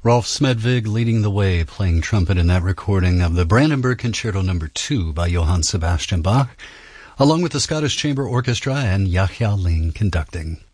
Rolf Smedvig leading the way, playing trumpet in that recording of the Brandenburg Concerto No. 2 by Johann Sebastian Bach, along with the Scottish Chamber Orchestra and Yachja Ling conducting.